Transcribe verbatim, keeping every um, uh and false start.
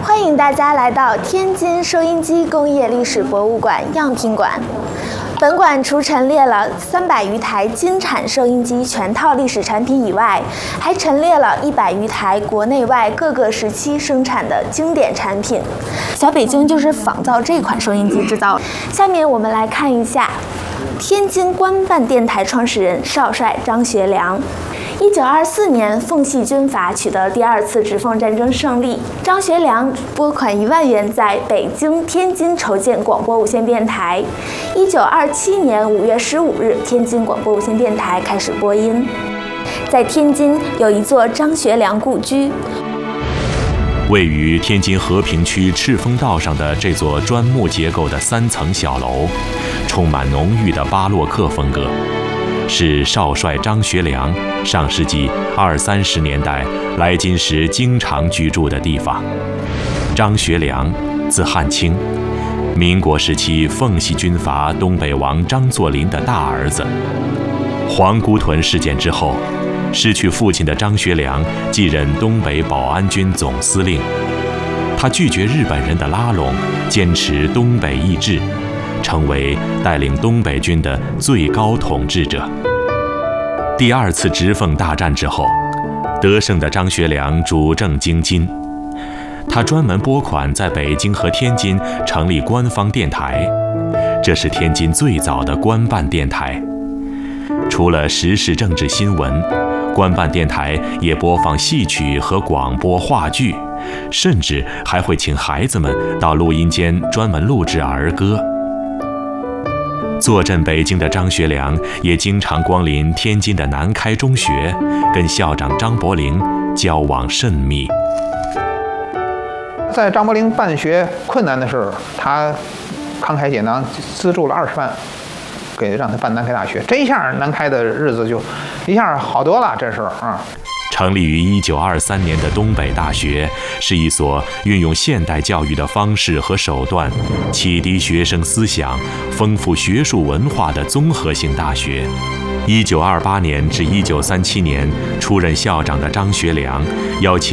欢迎大家来到天津收音机工业历史博物馆样品馆。本馆除陈列了三百余台金产收音机全套历史产品以外，还陈列了一百余台国内外各个时期生产的经典产品。小北京就是仿造这款收音机制造。下面我们来看一下天津官办电台创始人少帅张学良。一九二四年，奉系军阀取得第二次直奉战争胜利，张学良拨款一万元在北京、天津筹建广播无线电台。一九二七年五月十五日，天津广播无线电台开始播音。在天津有一座张学良故居。 位于天津和平区赤峰道上的这座砖木结构的三层小楼，充满浓郁的巴洛克风格。是少帅张学良上世纪二三十年代来津时经常居住的地方。张学良，字汉卿，民国时期奉系军阀东北王张作霖的大儿子。皇姑屯事件之后，失去父亲的张学良继任东北保安军总司令。他拒绝日本人的拉拢，坚持东北易帜，成为带领东北军的最高统治者。第二次直奉大战之后，得胜的张学良主政京津，他专门拨款在北京和天津成立官方电台，这是天津最早的官办电台。除了时事政治新闻，官办电台也播放戏曲和广播话剧，甚至还会请孩子们到录音间专门录制儿歌。坐镇北京的张学良也经常光临天津的南开中学，跟校长张伯苓交往甚密。 在张伯苓办学困难的时候，他慷慨解囊，资助了二十万，给让他办南开大学。这一下南开的日子就一下好多了。这时候啊。 成立于一九二三年的东北大学，是一所运用现代教育的方式和手段，启迪学生思想、丰富学术文化的综合性大学。一九二八年至一九三七年，出任校长的张学良邀请